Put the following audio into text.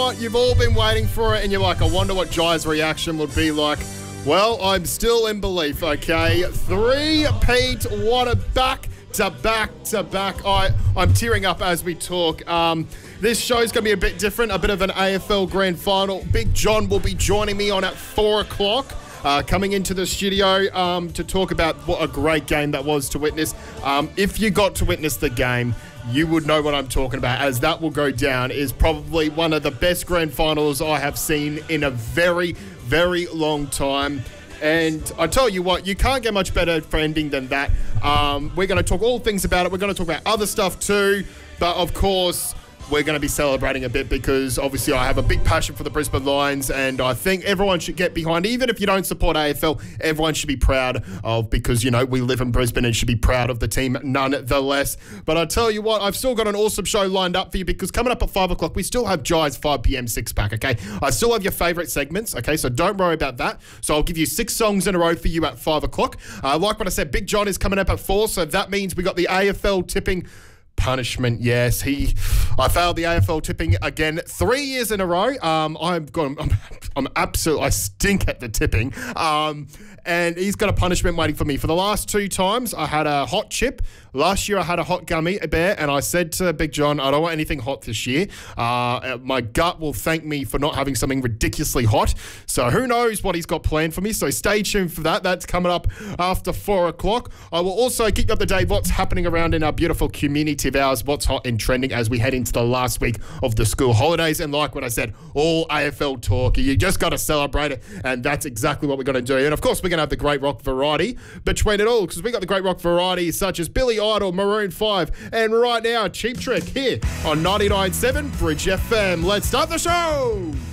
what? You've all been waiting for it and you're like, I wonder what Jai's reaction would be like. Well, I'm still in belief, okay? 3-peat, what a back to back to back. I'm tearing up as we talk. This show's going to be a bit different, a bit of an AFL Grand Final. Big John will be joining me on at 4 o'clock. Coming into the studio to talk about what a great game that was to witness. If you got to witness the game, you would know what I'm talking about, as that will go down is probably one of the best grand finals I have seen in a very, very long time. And I tell you what, you can't get much better for ending than that. We're going to talk all things about it. We're going to talk about other stuff too. But of course, we're going to be celebrating a bit because obviously I have a big passion for the Brisbane Lions and I think everyone should get behind, even if you don't support AFL, everyone should be proud of, because, you know, we live in Brisbane and should be proud of the team nonetheless. But I tell you what, I've still got an awesome show lined up for you because coming up at 5 o'clock, we still have Jai's 5 p.m. six-pack, okay? I still have your favourite segments, okay? So don't worry about that. So I'll give you 6 songs in a row for you at 5 o'clock. Like what I said, Big John is coming up at 4, so that means we got the AFL tipping punishment. Yes, I failed the AFL tipping again 3 years in a row. I'm absolutely, I stink at the tipping. And he's got a punishment waiting for me. For the last 2 times, I had a hot chip. Last year, I had a hot gummy bear, and I said to Big John, I don't want anything hot this year. My gut will thank me for not having something ridiculously hot. So who knows what he's got planned for me. So stay tuned for that. That's coming up after 4 o'clock. I will also keep you up to date what's happening around in our beautiful community of ours, what's hot and trending as we head into the last week of the school holidays. And like what I said, all AFL talk. You just got to celebrate it, and that's exactly what we're going to do. And of course, we're going to have the great rock variety between it all, because we got the great rock variety such as Billy Idol, Maroon 5, and right now Cheap Trick here on 99.7 Bridge FM. Let's start the show.